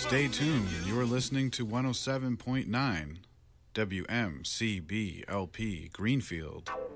Stay tuned. You're listening to 107.9 WMCBLP Greenfield.